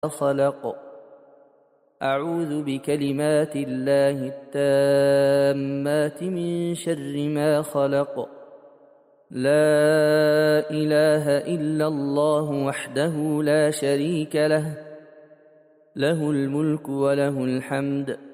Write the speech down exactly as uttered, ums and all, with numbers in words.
خلق. أعوذ بكلمات الله التامات من شر ما خلق. لا إله إلا الله وحده لا شريك له، له الملك وله الحمد